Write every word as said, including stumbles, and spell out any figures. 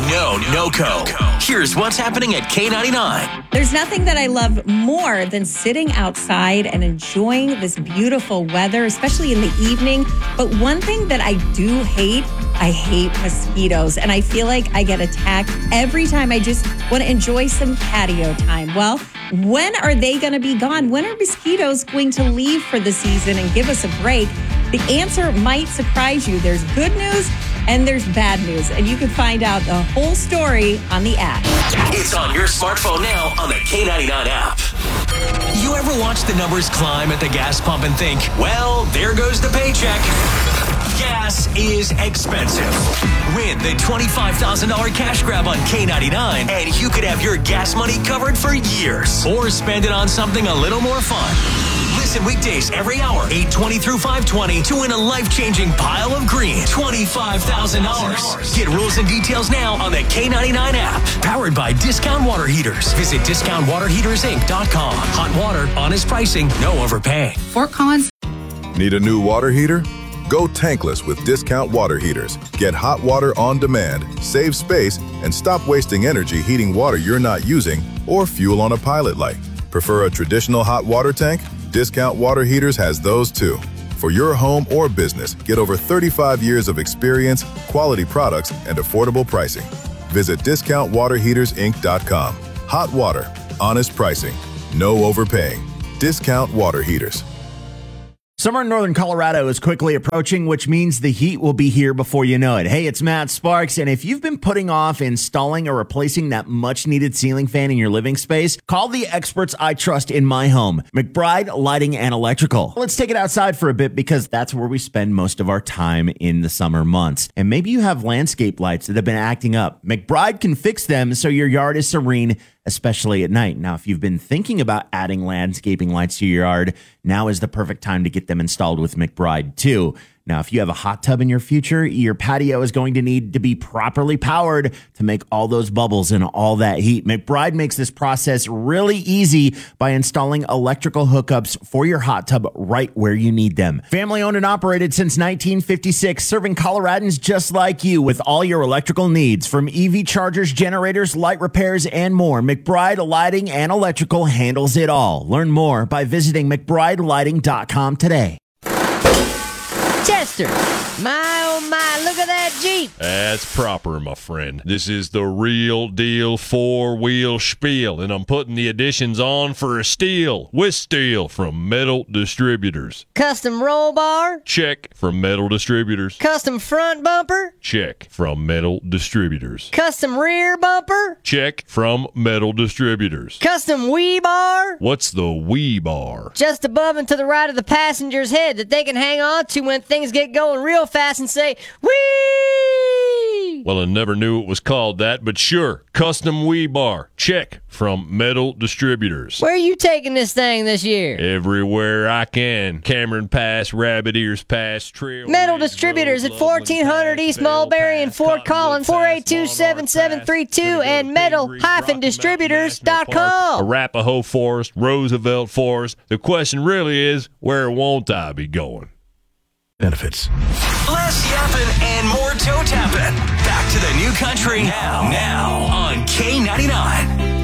know NOCO. Here's what's happening at K ninety-nine. There's nothing that I love more than sitting outside and enjoying this beautiful weather, especially in the evening. But one thing that I do hate, I hate mosquitoes. And I feel like I get attacked every time I just want to enjoy some patio time. Well, when are they going to be gone? When are mosquitoes going to leave for the season and give us a break? The answer might surprise you. There's good news and there's bad news. And you can find out the whole story on the app. It's on your smartphone now on the K ninety-nine app. You ever watch the numbers climb at the gas pump and think, well, there goes the paycheck? Gas is expensive. Win the twenty-five thousand dollars cash grab on K ninety-nine, and you could have your gas money covered for years. Or spend it on something a little more fun. Listen weekdays every hour, eight twenty through five twenty, to win a life-changing pile of green, twenty-five thousand dollars. Get rules and details now on the K ninety-nine app. Powered by Discount Water Heaters. Visit discount water heaters inc dot com. Hot water, honest pricing, no overpaying. Fort Collins. Need a new water heater? Go tankless with Discount Water Heaters. Get hot water on demand, save space, and stop wasting energy heating water you're not using or fuel on a pilot light. Prefer a traditional hot water tank? Discount Water Heaters has those too. For your home or business, get over thirty-five years of experience, quality products, and affordable pricing. Visit discount water heaters inc dot com. Hot water, honest pricing, no overpaying. Discount Water Heaters. Summer in northern Colorado is quickly approaching, which means the heat will be here before you know it. Hey, it's Matt Sparks, and if you've been putting off installing or replacing that much-needed ceiling fan in your living space, call the experts I trust in my home, McBride Lighting and Electrical. Let's take it outside for a bit because that's where we spend most of our time in the summer months. And maybe you have landscape lights that have been acting up. McBride can fix them so your yard is serene, especially at night. Now, if you've been thinking about adding landscaping lights to your yard, now is the perfect time to get them installed with McBride too. Now, if you have a hot tub in your future, your patio is going to need to be properly powered to make all those bubbles and all that heat. McBride makes this process really easy by installing electrical hookups for your hot tub right where you need them. Family owned and operated since nineteen fifty-six, serving Coloradans just like you with all your electrical needs. From E V chargers, generators, light repairs, and more, McBride Lighting and Electrical handles it all. Learn more by visiting mcbride lighting dot com today. Chester, my oh my, look at that Jeep. That's proper, my friend. This is the real deal four-wheel spiel, and I'm putting the additions on for a steal with steel from Metal Distributors. Custom roll bar? Check, from Metal Distributors. Custom front bumper? Check, from Metal Distributors. Custom rear bumper? Check, from Metal Distributors. Custom wheel bar? What's the wheel bar? Just above and to the right of the passenger's head that they can hang on to when things get going real fast and say, whee! Well, I never knew it was called that, but sure. Custom wheel bar. Check, from Metal Distributors. Where are you taking this thing this year? Everywhere I can. Cameron Pass, Rabbit Ears Pass, Trail. Metal Distributors at fourteen hundred East Mulberry in Fort Collins, four eight two, seven seven three two, and metal dash distributors dot com. Arapahoe Forest, Roosevelt Forest. The question really is, where won't I be going? Benefits. Less yapping and more toe tapping. Back to the new country now, now on K ninety-nine.